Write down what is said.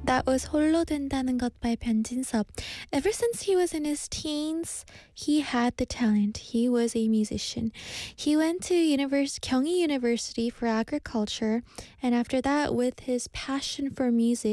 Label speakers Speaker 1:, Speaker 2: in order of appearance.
Speaker 1: That was 홀로 된다는 것 by 변진섭. Ever since he was in his teens, he had the talent. He was a musician. He went to Kyunghee University for agriculture, and after that, with his passion for music,